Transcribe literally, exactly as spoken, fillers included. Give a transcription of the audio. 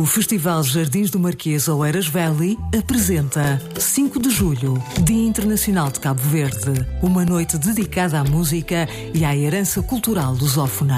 Festival Jardins do Marquês Oeiras Valley apresenta cinco de julho, Dia Internacional de Cabo Verde, uma noite dedicada à música e à herança cultural lusófona.